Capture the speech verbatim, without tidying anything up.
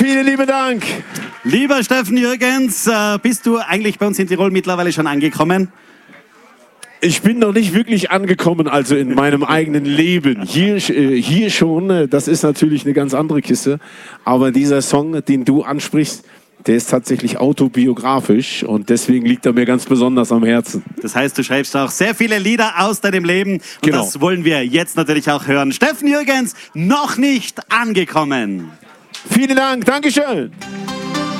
Vielen lieben Dank. Lieber Steffen Jürgens, äh, bist du eigentlich bei uns in Tirol mittlerweile schon angekommen? Ich bin noch nicht wirklich angekommen, also in meinem eigenen Leben. Hier, äh, hier schon, das ist natürlich eine ganz andere Kiste. Aber dieser Song, den du ansprichst, der ist tatsächlich autobiografisch und deswegen liegt er mir ganz besonders am Herzen. Das heißt, du schreibst auch sehr viele Lieder aus deinem Leben und genau. Das wollen wir jetzt natürlich auch hören. Steffen Jürgens, noch nicht angekommen. Vielen Dank, Dankeschön.